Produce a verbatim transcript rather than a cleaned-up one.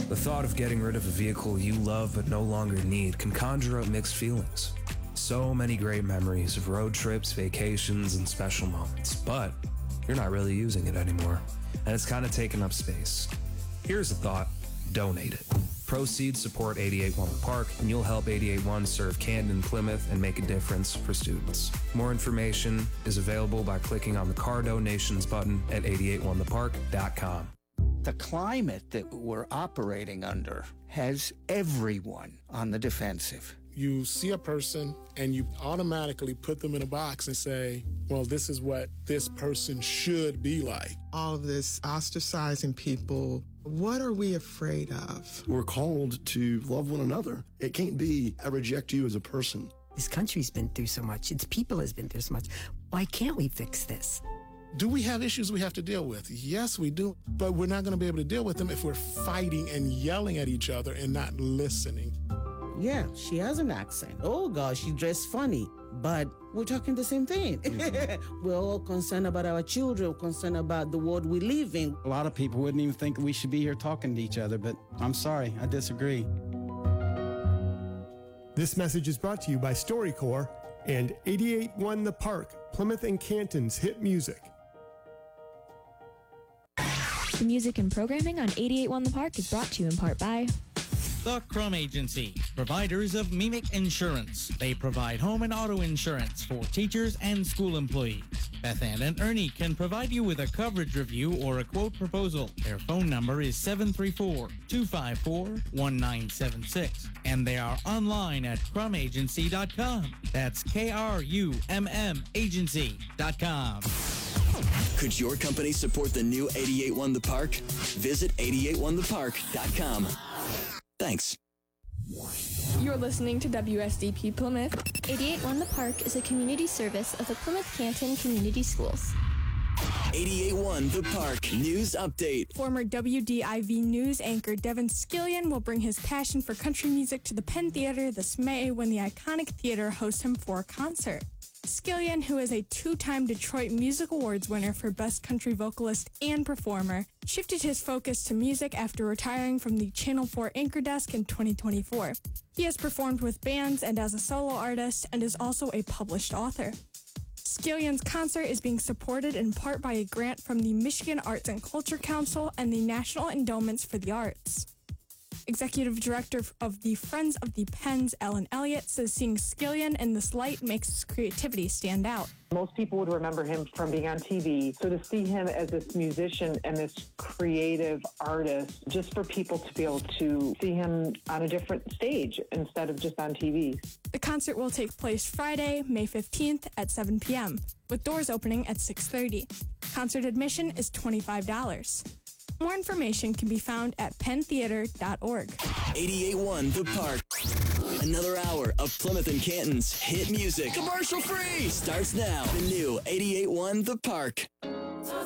The thought of getting rid of a vehicle you love but no longer need can conjure up mixed feelings. So many great memories of road trips, vacations, and special moments, but you're not really using it anymore, and it's kind of taking up space. Here's a thought: donate it. Proceeds support eighty-eight one The Park, and you'll help eighty-eight one serve Camden, Plymouth, and make a difference for students. More information is available by clicking on the car donations button at eight eight one the park dot com. The climate that we're operating under has everyone on the defensive. You see a person and you automatically put them in a box and say, well, this is what this person should be like. All of this ostracizing people, what are we afraid of? We're called to love one another. It can't be, I reject you as a person. This country's been through so much. Its people has been through so much. Why can't we fix this? Do we have issues we have to deal with? Yes, we do. But we're not going to be able to deal with them if we're fighting and yelling at each other and not listening. Yeah, she has an accent. Oh, gosh, she dressed funny. But we're talking the same thing. Mm-hmm. We're all concerned about our children, we're concerned about the world we live in. A lot of people wouldn't even think we should be here talking to each other, but I'm sorry, I disagree. This message is brought to you by StoryCorps and eighty-eight one The Park, Plymouth and Canton's hit music. The music and programming on eighty-eight one The Park is brought to you in part by The Crum Agency, providers of Mimic Insurance. They provide home and auto insurance for teachers and school employees. Beth Ann and Ernie can provide you with a coverage review or a quote proposal. Their phone number is seven three four, two five four, one nine seven six, and they are online at crum agency dot com. That's K R U M M agency dot com. Could your company support the new eighty-eight one The Park? Visit eighty-eight one the park dot com. Thanks. You're listening to W S D P Plymouth. eighty-eight one The Park is a community service of the Plymouth Canton Community Schools. eighty-eight one The Park News Update. Former W D I V News anchor Devin Skillion will bring his passion for country music to the Penn Theater this May when the iconic theater hosts him for a concert. Skillion, who is a two-time Detroit Music Awards winner for Best Country Vocalist and Performer, shifted his focus to music after retiring from the Channel four anchor desk in twenty twenty-four. He has performed with bands and as a solo artist and is also a published author. Skillion's concert is being supported in part by a grant from the Michigan Arts and Culture Council and the National Endowments for the Arts. Executive Director of the Friends of the Penns, Ellen Elliott, says seeing Skillion in this light makes his creativity stand out. Most people would remember him from being on T V, so to see him as this musician and this creative artist, just for people to be able to see him on a different stage instead of just on T V. The concert will take place Friday, May fifteenth at seven p.m., with doors opening at six thirty. Concert admission is twenty-five dollars. More information can be found at penn theater dot org. eighty-eight one The Park. Another hour of Plymouth and Canton's hit music. Commercial free! Starts now. The new eighty-eight one The Park.